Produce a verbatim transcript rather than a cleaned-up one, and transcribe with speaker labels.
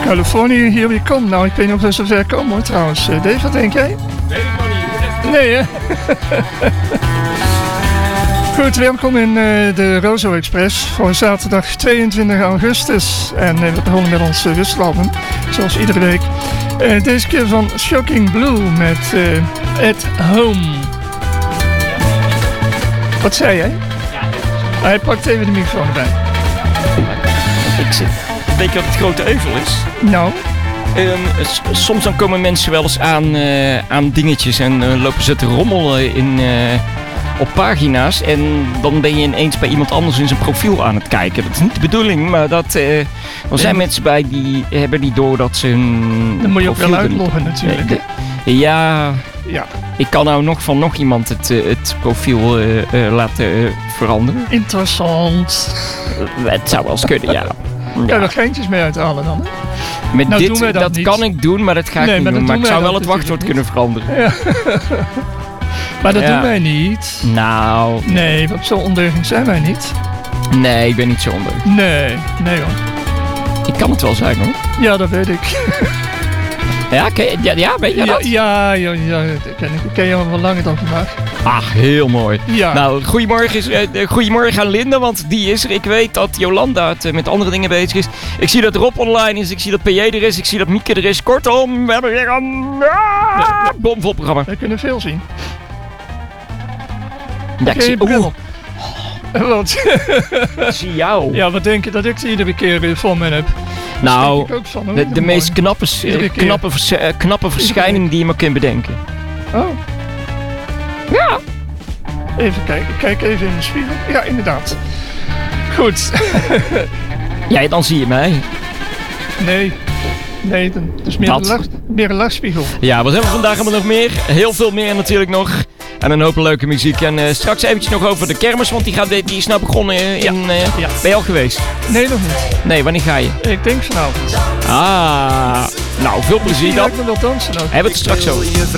Speaker 1: California, here we come. Nou, ik weet niet of we zo ver komen hoor trouwens. Uh, Dave, wat denk jij?
Speaker 2: Weet ik nog niet.
Speaker 1: Nee, hè? Goed, welkom in uh, de Rozo Express voor zaterdag tweeëntwintig augustus. En uh, we begonnen met ons uh, wisselalbum, zoals iedere week. Uh, deze keer van Shocking Blue met uh, At Home. Wat zei jij? Ah, hij pakt even de microfoon erbij.
Speaker 2: Ik zit. Weet je wat het grote euvel is?
Speaker 1: Nou?
Speaker 2: Um, s- soms dan komen mensen wel eens aan, uh, aan dingetjes en uh, lopen ze te rommelen in, uh, op pagina's. En dan ben je ineens bij iemand anders in zijn profiel aan het kijken. Dat is niet de bedoeling, maar dat, uh, er zijn mensen bij die hebben niet door dat ze hun
Speaker 1: Dan moet je ook wel
Speaker 2: profiel
Speaker 1: uitloggen natuurlijk.
Speaker 2: Uh, de, ja,
Speaker 1: ja,
Speaker 2: ik kan nou nog van nog iemand het, uh, het profiel uh, uh, laten uh, veranderen.
Speaker 1: Interessant.
Speaker 2: Uh, het zou wel eens kunnen, ja.
Speaker 1: Ja, er geintjes mee uithalen dan, hè?
Speaker 2: Met
Speaker 1: nou,
Speaker 2: dit,
Speaker 1: dat,
Speaker 2: dat kan ik doen, maar dat ga ik
Speaker 1: nee,
Speaker 2: niet
Speaker 1: maar
Speaker 2: doen. Maar ik zou wel het wachtwoord
Speaker 1: niet.
Speaker 2: kunnen veranderen.
Speaker 1: Ja. Maar dat
Speaker 2: ja.
Speaker 1: doen wij niet.
Speaker 2: Nou...
Speaker 1: Nee, want zo ondeugend zijn wij niet.
Speaker 2: Nee, ik ben niet zo ondeugend.
Speaker 1: Nee, nee hoor.
Speaker 2: Ik kan het wel zijn hoor.
Speaker 1: Ja, dat weet ik.
Speaker 2: Ja, ken, ja, ja weet je
Speaker 1: ja,
Speaker 2: dat?
Speaker 1: Ja, ja, ja, dat ken ik. Ik ken je al wel langer dan vandaag.
Speaker 2: Ach, heel mooi.
Speaker 1: Ja.
Speaker 2: Nou, goedemorgen, is, uh, goedemorgen aan Linda, want die is er. Ik weet dat Jolanda het, uh, met andere dingen bezig is. Ik zie dat Rob online is, ik zie dat P J er is, ik zie dat Mieke er is. Kortom, we hebben weer een ah, bomvol programma.
Speaker 1: We kunnen veel zien.
Speaker 2: Ja, ik zie,
Speaker 1: bril
Speaker 2: oeh,
Speaker 1: op. Wat?
Speaker 2: ik zie jou.
Speaker 1: Ja, wat denk je dat ik ze iedere keer weer voor me heb?
Speaker 2: Nou,
Speaker 1: denk ik ook van, hoor.
Speaker 2: de, de meest knappe, s-
Speaker 1: Iedere keer.
Speaker 2: knappe, vers- uh, knappe verschijning die je maar kunt bedenken.
Speaker 1: Oh,
Speaker 2: Ja.
Speaker 1: even kijken. Kijk even in de spiegel. Ja, inderdaad. Goed.
Speaker 2: Ja, dan zie je mij.
Speaker 1: Nee. Nee, dan- het is meer,
Speaker 2: Dat.
Speaker 1: een, lach, meer een lachspiegel.
Speaker 2: Ja, wat hebben we vandaag allemaal nog meer? Heel veel meer natuurlijk nog. En een hoop leuke muziek. En uh, straks eventjes nog over de kermis, want die, gaat, die is nou begonnen in...
Speaker 1: Ja.
Speaker 2: Uh,
Speaker 1: Ja.
Speaker 2: Ben je al geweest?
Speaker 1: Nee, nog niet.
Speaker 2: Nee, wanneer ga je?
Speaker 1: Ik denk vanavond.
Speaker 2: Ah, nou, veel plezier
Speaker 1: Ja,
Speaker 2: dan.
Speaker 1: ik wil wel dansen ook.
Speaker 2: Hebben we het straks over.